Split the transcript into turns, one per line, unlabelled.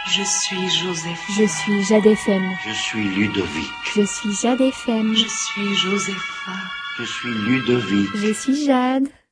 Je suis Joseph.
Je suis Jade FM.
Je suis Ludovic.
Je suis Jade FM.
Je suis Josepha.
Je suis Ludovic.
Je suis Jade.